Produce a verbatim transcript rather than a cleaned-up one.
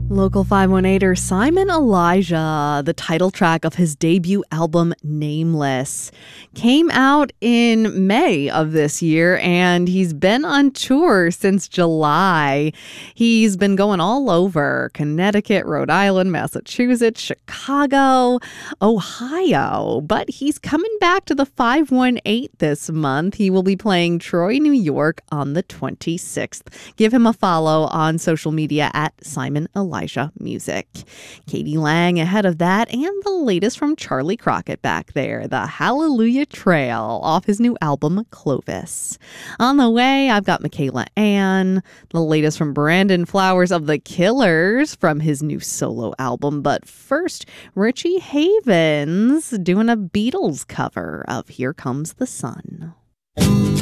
Local five one eighter Simon Elijah, the title track of his debut album Nameless, came out in May of this year, and he's been on tour since July. He's been going all over Connecticut, Rhode Island, Massachusetts, Chicago, Ohio, but he's coming back to the five one eight this month. He will be playing Troy, New York on the twenty-sixth. Give him a follow on social media at Simon Elijah Music. Katie Lang ahead of that, and the latest from Charlie Crockett back there, the Hallelujah Trail off his new album Clovis. On the way, I've got Michaela Ann, the latest from Brandon Flowers of The Killers from his new solo album. But first, Richie Havens doing a Beatles cover of Here Comes the Sun.